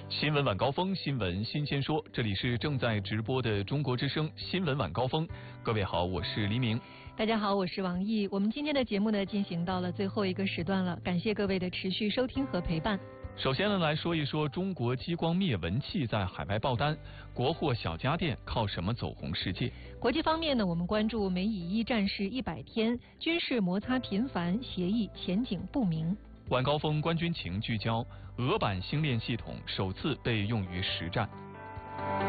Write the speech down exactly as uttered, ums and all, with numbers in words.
新闻晚高峰，新闻新鲜说，这里是正在直播的中国之声新闻晚高峰。各位好，我是黎明。 大家好，我是王毅。我们今天的节目呢，进行到了最后一个时段了，感谢各位的持续收听和陪伴。 首先呢，来说一说中国激光灭蚊器在海外爆单，国货小家电靠什么走红世界？ 国际方面呢，我们关注美以一战事一百天，军事摩擦频繁，协议前景不明。 晚高峰官军情聚焦，俄版星链系统首次被用于实战。